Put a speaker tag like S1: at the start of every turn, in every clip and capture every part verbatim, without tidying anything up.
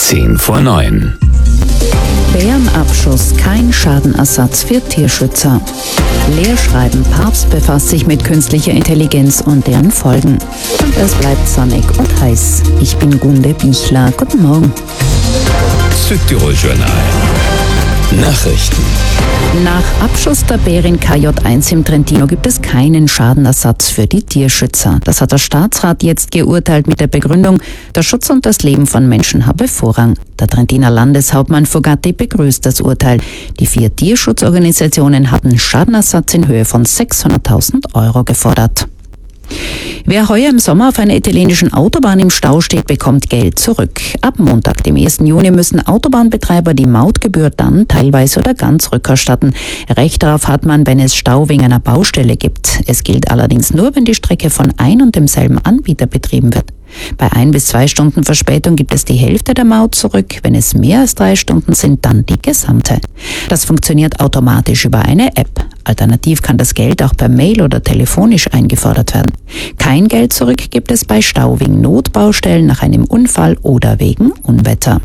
S1: Zehn vor neun.
S2: Bärenabschuss kein Schadenersatz für Tierschützer. Lehrschreiben: Papst befasst sich mit künstlicher Intelligenz und deren Folgen. Und es bleibt sonnig und heiß. Ich bin Gunde Bichler. Guten Morgen.
S1: Südtirol Journal. Nachrichten.
S2: Nach Abschuss der Bärin K J eins im Trentino gibt es keinen Schadenersatz für die Tierschützer. Das hat der Staatsrat jetzt geurteilt mit der Begründung, der Schutz und das Leben von Menschen habe Vorrang. Der Trentiner Landeshauptmann Fogatti begrüßt das Urteil. Die vier Tierschutzorganisationen hatten Schadenersatz in Höhe von sechshunderttausend Euro gefordert. Wer heuer im Sommer auf einer italienischen Autobahn im Stau steht, bekommt Geld zurück. Ab Montag, dem ersten Juni, müssen Autobahnbetreiber die Mautgebühr dann teilweise oder ganz rückerstatten. Recht darauf hat man, wenn es Stau wegen einer Baustelle gibt. Es gilt allerdings nur, wenn die Strecke von ein und demselben Anbieter betrieben wird. Bei ein bis zwei Stunden Verspätung gibt es die Hälfte der Maut zurück. Wenn es mehr als drei Stunden sind, dann die gesamte. Das funktioniert automatisch über eine App. Alternativ kann das Geld auch per Mail oder telefonisch eingefordert werden. Kein Geld zurück gibt es bei Stau wegen Notbaustellen, nach einem Unfall oder wegen Unwetter.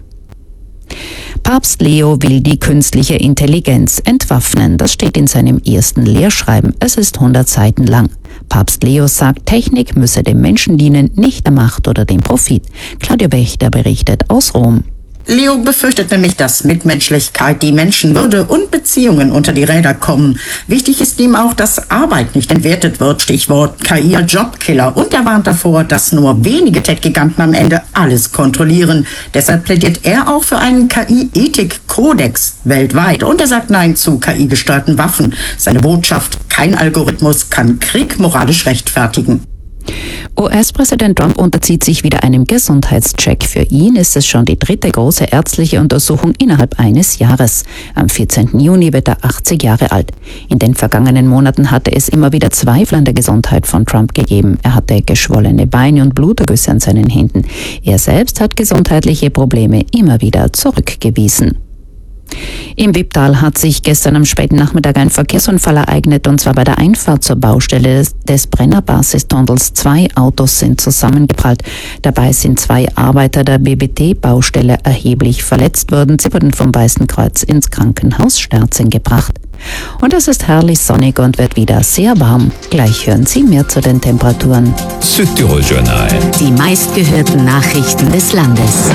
S2: Papst Leo will die künstliche Intelligenz entwaffnen. Das steht in seinem ersten Lehrschreiben. Es ist hundert Seiten lang. Papst Leo sagt, Technik müsse dem Menschen dienen, nicht der Macht oder dem Profit. Claudia Wächter berichtet aus Rom.
S3: Leo befürchtet nämlich, dass Mitmenschlichkeit, die Menschenwürde und Beziehungen unter die Räder kommen. Wichtig ist ihm auch, dass Arbeit nicht entwertet wird, Stichwort K I als Jobkiller. Und er warnt davor, dass nur wenige Tech-Giganten am Ende alles kontrollieren. Deshalb plädiert er auch für einen K I-Ethik-Kodex weltweit. Und er sagt Nein zu K I-gesteuerten Waffen. Seine Botschaft: Kein Algorithmus kann Krieg moralisch rechtfertigen.
S2: U S-Präsident Trump unterzieht sich wieder einem Gesundheitscheck. Für ihn ist es schon die dritte große ärztliche Untersuchung innerhalb eines Jahres. Am vierzehnten Juni wird er achtzig Jahre alt. In den vergangenen Monaten hatte es immer wieder Zweifel an der Gesundheit von Trump gegeben. Er hatte geschwollene Beine und Blutergüsse an seinen Händen. Er selbst hat gesundheitliche Probleme immer wieder zurückgewiesen. Im Wipptal hat sich gestern am späten Nachmittag ein Verkehrsunfall ereignet, und zwar bei der Einfahrt zur Baustelle des, des Brennerbasistunnels. Zwei Autos sind zusammengeprallt. Dabei sind zwei Arbeiter der B B T-Baustelle erheblich verletzt worden. Sie wurden vom Weißen Kreuz ins Krankenhaus Sterzing gebracht. Und es ist herrlich sonnig und wird wieder sehr warm. Gleich hören Sie mehr zu den Temperaturen.
S1: Südtirol Journal.
S4: Die meistgehörten Nachrichten des Landes.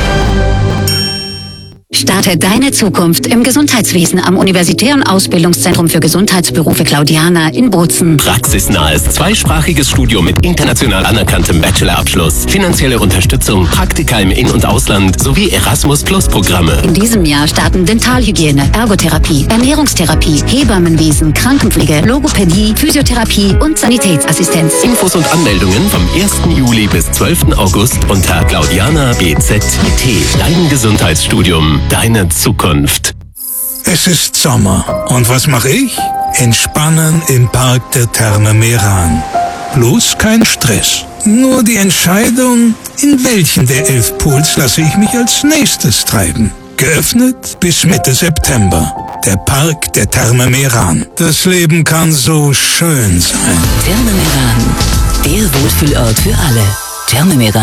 S4: Starte deine Zukunft im Gesundheitswesen am Universitären Ausbildungszentrum für Gesundheitsberufe Claudiana in Bozen.
S5: Praxisnahes, zweisprachiges Studium mit international anerkanntem Bachelorabschluss, finanzielle Unterstützung, Praktika im In- und Ausland sowie Erasmus-Plus-Programme.
S4: In diesem Jahr starten Dentalhygiene, Ergotherapie, Ernährungstherapie, Hebammenwesen, Krankenpflege, Logopädie, Physiotherapie und Sanitätsassistenz.
S5: Infos und Anmeldungen vom ersten Juli bis zwölften August unter Claudiana B Z T. Dein Gesundheitsstudium. Deine Zukunft.
S6: Es ist Sommer. Und was mache ich? Entspannen im Park der Therme Meran. Bloß kein Stress. Nur die Entscheidung, in welchen der elf Pools lasse ich mich als nächstes treiben. Geöffnet bis Mitte September. Der Park der Therme Meran. Das Leben kann so schön sein.
S7: Therme Meran. Der Wohlfühlort für alle. Therme Meran.